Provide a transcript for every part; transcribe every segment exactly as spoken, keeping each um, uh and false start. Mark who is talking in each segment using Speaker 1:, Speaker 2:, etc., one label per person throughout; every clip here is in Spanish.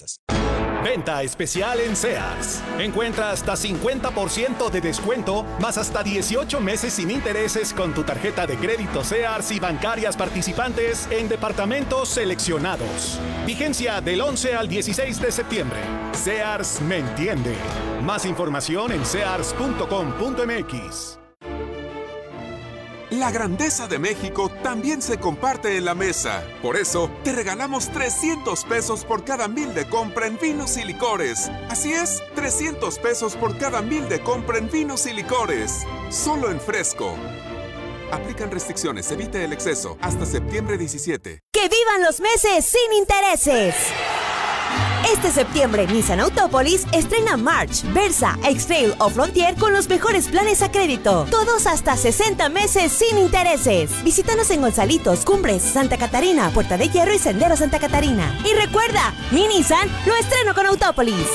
Speaker 1: restricciones.
Speaker 2: Venta especial en Sears. Encuentra hasta cincuenta por ciento de descuento, más hasta dieciocho meses sin intereses con tu tarjeta de crédito Sears y bancarias participantes en departamentos seleccionados. Vigencia del once al dieciséis de septiembre. Sears me entiende. Más información en sears punto com punto m x.
Speaker 3: La grandeza de México también se comparte en la mesa. Por eso, te regalamos trescientos pesos por cada mil de compra en vinos y licores. Así es, trescientos pesos por cada mil de compra en vinos y licores. Solo en Fresco. Aplican restricciones, evite el exceso. Hasta septiembre diecisiete.
Speaker 4: ¡Que vivan los meses sin intereses! Este septiembre, Nissan Autópolis estrena March, Versa, X-Trail o Frontier con los mejores planes a crédito. Todos hasta sesenta meses sin intereses. Visítanos en Gonzalitos, Cumbres, Santa Catarina, Puerta de Hierro y Sendero Santa Catarina. Y recuerda, mi Nissan lo estreno con Autópolis.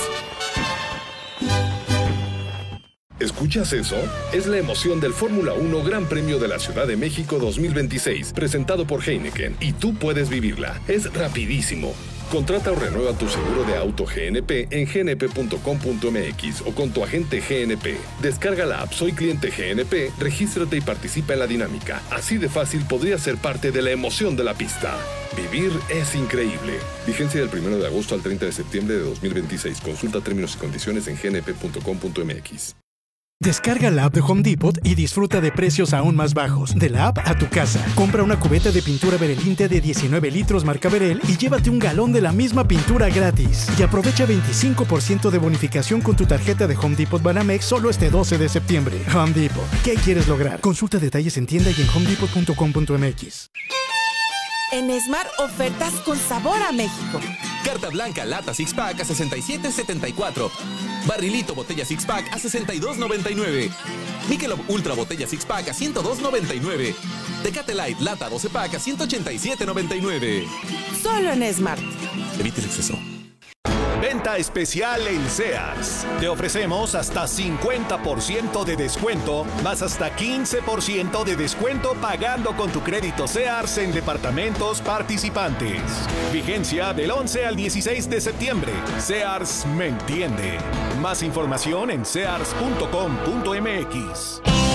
Speaker 5: ¿Escuchas eso? Es la emoción del Fórmula uno Gran Premio de la Ciudad de México dos mil veintiséis, presentado por Heineken, y tú puedes vivirla. Es rapidísimo. Contrata o renueva tu seguro de auto G N P en g n p punto com punto m x o con tu agente G N P. Descarga la app Soy Cliente G N P, regístrate y participa en la dinámica. Así de fácil podrías ser parte de la emoción de la pista. Vivir es increíble. Vigencia del primero de agosto al treinta de septiembre de dos mil veintiséis. Consulta términos y condiciones en g n p punto com punto m x.
Speaker 6: Descarga la app de Home Depot y disfruta de precios aún más bajos. De la app a tu casa. Compra una cubeta de pintura Berelinte de diecinueve litros marca Berel y llévate un galón de la misma pintura gratis. Y aprovecha veinticinco por ciento de bonificación con tu tarjeta de Home Depot Banamex solo este doce de septiembre. Home Depot. ¿Qué quieres lograr? Consulta detalles en tienda y en home depot punto com punto m x.
Speaker 7: En Smart, ofertas con sabor a México.
Speaker 8: Carta blanca lata six pack a sesenta y siete setenta y cuatro. Barrilito botella six pack a sesenta y dos noventa y nueve. Michelob Ultra botella six pack a ciento dos noventa y nueve. Tecate Light lata doce pack a ciento ochenta y siete noventa y nueve.
Speaker 7: Solo en Smart.
Speaker 8: Evite el exceso.
Speaker 2: Venta especial en Sears. Te ofrecemos hasta cincuenta por ciento de descuento, más hasta quince por ciento de descuento pagando con tu crédito Sears en departamentos participantes. Vigencia del once al dieciséis de septiembre. Sears me entiende. Más información en sears punto com punto m x.